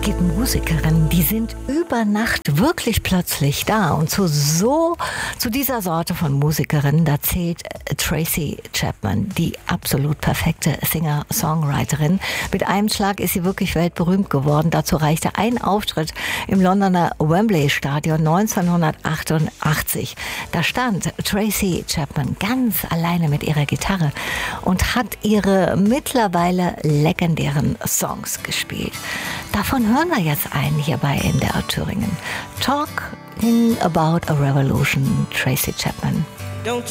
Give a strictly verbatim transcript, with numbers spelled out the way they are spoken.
gibt Musikerinnen, die sind über Nacht wirklich plötzlich da. Und zu so, zu dieser Sorte von Musikerinnen, da zählt Tracy Chapman, die absolut perfekte Singer-Songwriterin. Mit einem Schlag ist sie wirklich weltberühmt geworden. Dazu reichte ein Auftritt im Londoner Wembley Stadion neunzehnhundertachtundachtzig. Da stand Tracy Chapman ganz alleine mit ihrer Gitarre und hat ihre mittlerweile legendären Songs gespielt. Davon hören wir jetzt einen hier bei N D R Thüringen. Talking about a Revolution, Tracy Chapman. Don't